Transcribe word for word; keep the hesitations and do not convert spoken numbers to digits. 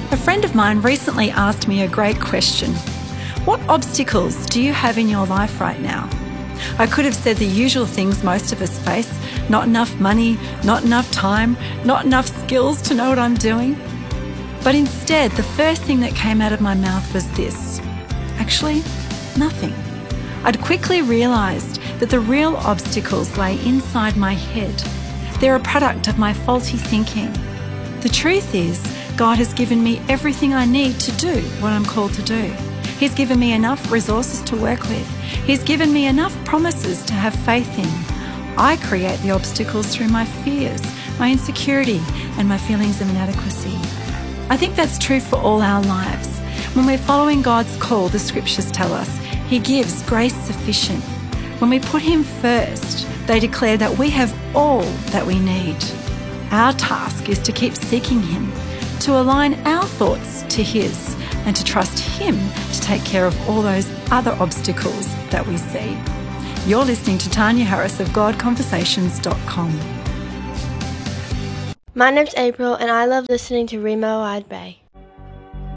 A friend of mine recently asked me a great question. What obstacles do you have in your life right now? I could have said the usual things most of us face: not enough money, not enough time, not enough skills to know what I'm doing. But instead, the first thing that came out of my mouth was this. Actually, nothing. I'd quickly realised that the real obstacles lay inside my head. They're a product of my faulty thinking. The truth is, God has given me everything I need to do what I'm called to do. He's given me enough resources to work with. He's given me enough promises to have faith in. I create the obstacles through my fears, my insecurity, and my feelings of inadequacy. I think that's true for all our lives. When we're following God's call, the scriptures tell us, He gives grace sufficient. When we put Him first, they declare that we have all that we need. Our task is to keep seeking Him, to align our thoughts to His, and to trust Him to take care of all those other obstacles that we see. You're listening to Tanya Harris of God Conversations dot com. My name's April, and I love listening to Remo Wide Bay.